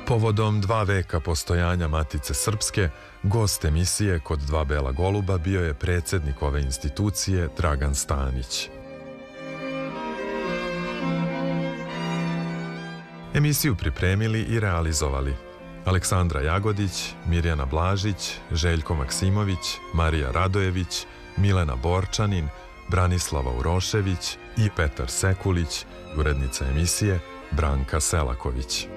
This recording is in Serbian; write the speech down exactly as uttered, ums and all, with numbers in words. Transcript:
Povodom dva veka postojanja Matice Srpske, gost emisije Kod dva bela goluba bio je predsjednik ove institucije Dragan Stanić. Emisiju pripremili i realizovali Aleksandra Jagodić, Mirjana Blažić, Željko Maksimović, Marija Radojević, Milena Borčanin, Branislava Urošević i Petar Sekulić, urednica emisije Branka Selaković.